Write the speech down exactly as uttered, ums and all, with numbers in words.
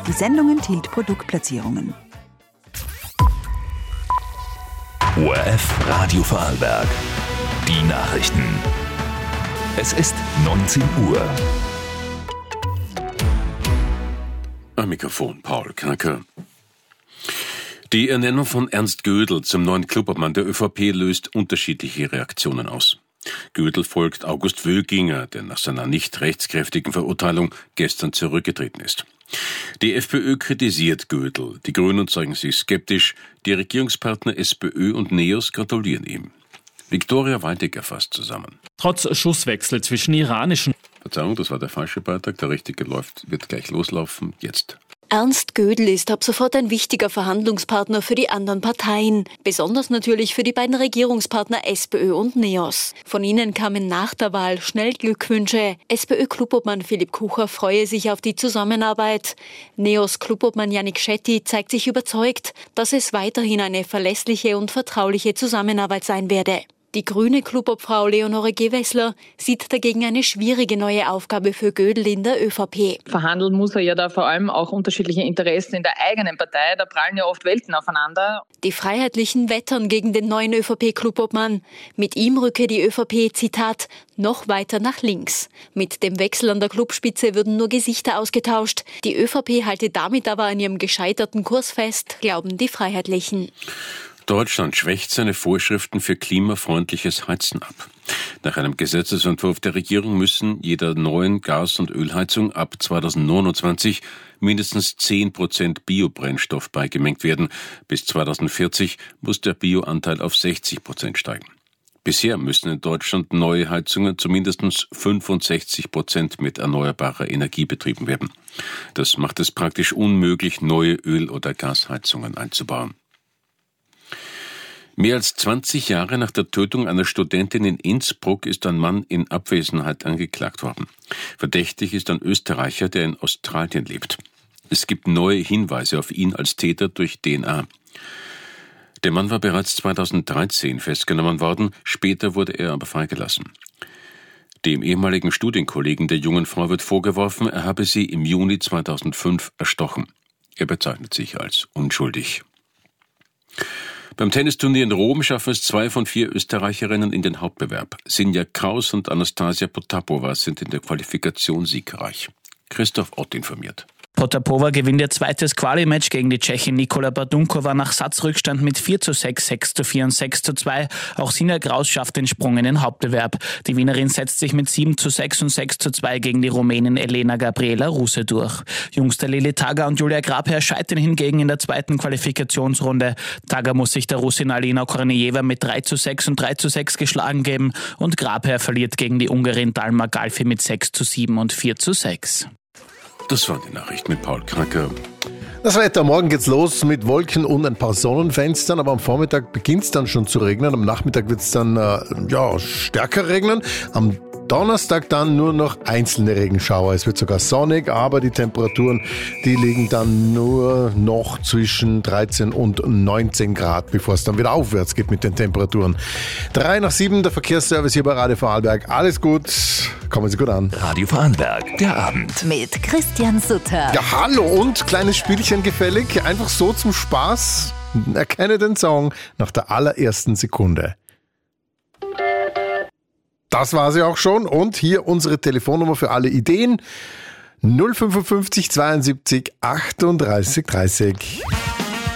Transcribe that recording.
Die Sendung enthielt Produktplatzierungen. O R F Radio Vorarlberg. Die Nachrichten. Es ist neunzehn Uhr. Am Mikrofon Paul Knacker. Die Ernennung von Ernst Gödel zum neuen Klubobmann der ÖVP löst unterschiedliche Reaktionen aus. Gödel folgt August Wöginger, der nach seiner nicht rechtskräftigen Verurteilung gestern zurückgetreten ist. Die FPÖ kritisiert Gödel, die Grünen zeigen sich skeptisch, die Regierungspartner SPÖ und NEOS gratulieren ihm. Viktoria Waldecker fasst zusammen. Trotz Schusswechsel zwischen iranischen... Verzeihung, das war der falsche Beitrag, der richtige läuft, wird gleich loslaufen, jetzt. Ernst Gödel ist ab sofort ein wichtiger Verhandlungspartner für die anderen Parteien, besonders natürlich für die beiden Regierungspartner SPÖ und NEOS. Von ihnen kamen nach der Wahl schnell Glückwünsche. SPÖ-Klubobmann Philipp Kucher freue sich auf die Zusammenarbeit. NEOS-Klubobmann Jannik Schetti zeigt sich überzeugt, dass es weiterhin eine verlässliche und vertrauliche Zusammenarbeit sein werde. Die grüne Klubobfrau Leonore Gewessler sieht dagegen eine schwierige neue Aufgabe für Gödel in der ÖVP. Verhandeln muss er ja da vor allem auch unterschiedliche Interessen in der eigenen Partei. Da prallen ja oft Welten aufeinander. Die Freiheitlichen wettern gegen den neuen ÖVP-Klubobmann. Mit ihm rücke die ÖVP, Zitat, noch weiter nach links. Mit dem Wechsel an der Clubspitze würden nur Gesichter ausgetauscht. Die ÖVP halte damit aber an ihrem gescheiterten Kurs fest, glauben die Freiheitlichen. Deutschland schwächt seine Vorschriften für klimafreundliches Heizen ab. Nach einem Gesetzesentwurf der Regierung müssen jeder neuen Gas- und Ölheizung ab zweitausendneunundzwanzig mindestens zehn Prozent Biobrennstoff beigemengt werden. Bis zweitausendvierzig muss der Bioanteil auf sechzig Prozent steigen. Bisher müssen in Deutschland neue Heizungen zu mindestens fünfundsechzig Prozent mit erneuerbarer Energie betrieben werden. Das macht es praktisch unmöglich, neue Öl- oder Gasheizungen einzubauen. Mehr als zwanzig Jahre nach der Tötung einer Studentin in Innsbruck ist ein Mann in Abwesenheit angeklagt worden. Verdächtig ist ein Österreicher, der in Australien lebt. Es gibt neue Hinweise auf ihn als Täter durch D N A. Der Mann war bereits zweitausenddreizehn festgenommen worden, später wurde er aber freigelassen. Dem ehemaligen Studienkollegen der jungen Frau wird vorgeworfen, er habe sie im Juni zweitausendfünf erstochen. Er bezeichnet sich als unschuldig. Beim Tennisturnier in Rom schaffen es zwei von vier Österreicherinnen in den Hauptbewerb. Sinja Kraus und Anastasia Potapova sind in der Qualifikation siegreich. Christoph Ott informiert. Potapova gewinnt ihr zweites Quali-Match gegen die Tschechin Nikola Badunkova nach Satzrückstand mit vier zu sechs, sechs zu vier und sechs zu zwei. Auch Sinja Kraus schafft den Sprung in den Hauptbewerb. Die Wienerin setzt sich mit sieben zu sechs und sechs zu zwei gegen die Rumänin Elena Gabriela Ruse durch. Jungster Lili Taga und Julia Grabherr scheitern hingegen in der zweiten Qualifikationsrunde. Taga muss sich der Russin Alina Kornejeva mit drei zu sechs und drei zu sechs geschlagen geben und Grabherr verliert gegen die Ungarin Dalma Galfi mit sechs zu sieben und vier zu sechs. Das waren die Nachrichten mit Paul Knacker. Das Wetter, morgen geht's los mit Wolken und ein paar Sonnenfenstern, aber am Vormittag beginnt es dann schon zu regnen, am Nachmittag wird es dann äh, ja, stärker regnen, am Donnerstag dann nur noch einzelne Regenschauer. Es wird sogar sonnig, aber die Temperaturen, die liegen dann nur noch zwischen dreizehn und neunzehn Grad, bevor es dann wieder aufwärts geht mit den Temperaturen. Drei nach sieben, der Verkehrsservice hier bei Radio Vorarlberg. Alles gut, kommen Sie gut an. Radio Vorarlberg, der Abend. Mit Christian Sutter. Ja, hallo und kleines Spielchen gefällig. Einfach so zum Spaß. Erkenne den Song nach der allerersten Sekunde. Das war sie auch schon und hier unsere Telefonnummer für alle Ideen null fünfundfünfzig zweiundsiebzig achtunddreißig dreißig.